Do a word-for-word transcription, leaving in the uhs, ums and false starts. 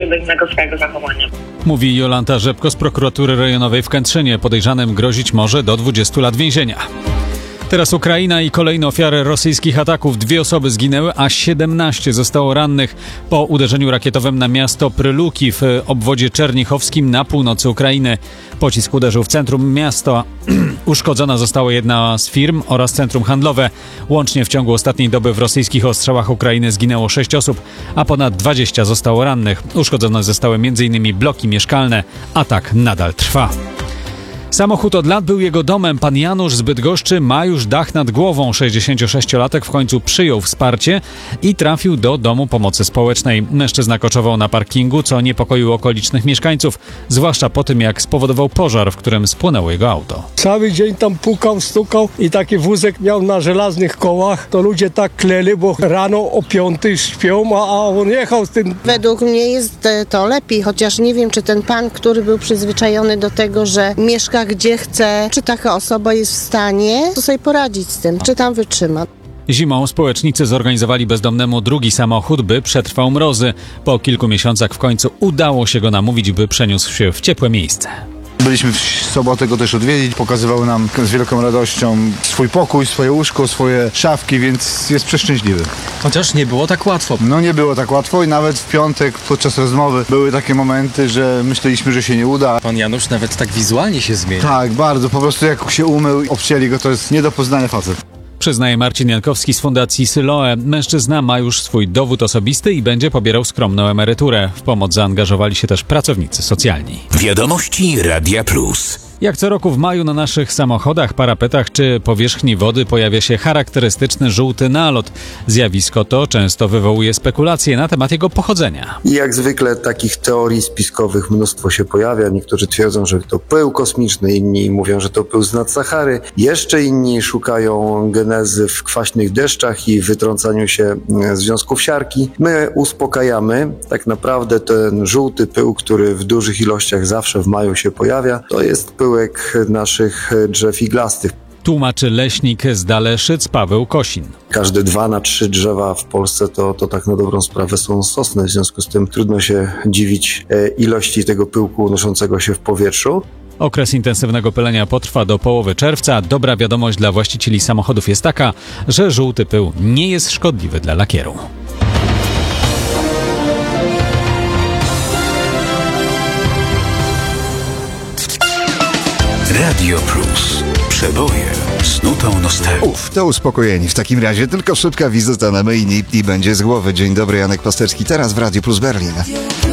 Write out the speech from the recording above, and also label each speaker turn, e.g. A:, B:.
A: do innego swojego zachowania.
B: Mówi Jolanta Rzepko z prokuratury rejonowej w Kętrzynie. Podejrzanym grozić może do dwudziestu lat więzienia. Teraz Ukraina i kolejne ofiary rosyjskich ataków. Dwie osoby zginęły, a siedemnaście zostało rannych po uderzeniu rakietowym na miasto Pryluki w obwodzie czernichowskim na północy Ukrainy. Pocisk uderzył w centrum miasta. Uszkodzona została jedna z firm oraz centrum handlowe. Łącznie w ciągu ostatniej doby w rosyjskich ostrzałach Ukrainy zginęło sześć osób, a ponad dwadzieścia zostało rannych. Uszkodzone zostały m.in. bloki mieszkalne. Atak nadal trwa. Samochód od lat był jego domem. Pan Janusz z Bydgoszczy ma już dach nad głową. sześćdziesięciosześciolatek w końcu przyjął wsparcie i trafił do domu pomocy społecznej. Mężczyzna koczował na parkingu, co niepokoiło okolicznych mieszkańców, zwłaszcza po tym, jak spowodował pożar, w którym spłonęło jego auto.
C: Cały dzień tam pukał, stukał i taki wózek miał na żelaznych kołach. To ludzie tak kleli, bo rano o piątej śpią, a on jechał z tym.
D: Według mnie jest to lepiej, chociaż nie wiem, czy ten pan, który był przyzwyczajony do tego, że mieszka gdzie chce, czy taka osoba jest w stanie sobie poradzić z tym, czy tam wytrzyma.
B: Zimą społecznicy zorganizowali bezdomnemu drugi samochód, by przetrwał mrozy. Po kilku miesiącach w końcu udało się go namówić, by przeniósł się w ciepłe miejsce.
E: Byliśmy w sobotę go też odwiedzić, pokazywał nam z wielką radością swój pokój, swoje łóżko, swoje szafki, więc jest przeszczęśliwy.
F: Chociaż nie było tak łatwo.
E: No nie było tak łatwo i nawet w piątek podczas rozmowy były takie momenty, że myśleliśmy, że się nie uda.
F: Pan Janusz nawet tak wizualnie się zmienił.
E: Tak, bardzo, po prostu jak się umył, obcięli go, to jest nie do poznania facet.
B: Przyznaje Marcin Jankowski z Fundacji Siloe. Mężczyzna ma już swój dowód osobisty i będzie pobierał skromną emeryturę. W pomoc zaangażowali się też pracownicy socjalni.
G: Wiadomości Radia Plus.
B: Jak co roku w maju na naszych samochodach, parapetach czy powierzchni wody pojawia się charakterystyczny żółty nalot. Zjawisko to często wywołuje spekulacje na temat jego pochodzenia.
H: I jak zwykle takich teorii spiskowych mnóstwo się pojawia. Niektórzy twierdzą, że to pył kosmiczny, inni mówią, że to pył z nad Sahary. Jeszcze inni szukają genezy w kwaśnych deszczach i wytrącaniu się związków siarki. My uspokajamy. Tak naprawdę ten żółty pył, który w dużych ilościach zawsze w maju się pojawia, to jest pył naszych drzew iglastych.
B: Tłumaczy leśnik z Daleszyc Paweł Kosin.
H: Każde dwa na trzy drzewa w Polsce to, to tak na dobrą sprawę są sosny, w związku z tym trudno się dziwić ilości tego pyłku unoszącego się w powietrzu.
B: Okres intensywnego pylenia potrwa do połowy czerwca. Dobra wiadomość dla właścicieli samochodów jest taka, że żółty pył nie jest szkodliwy dla lakieru.
G: Radio Plus. Przeboje z nutą nostalgii.
I: Uf, to uspokojeni. W takim razie tylko szybka wizyta na myjni i będzie z głowy. Dzień dobry, Janek Pasterski, teraz w Radio Plus Berlin.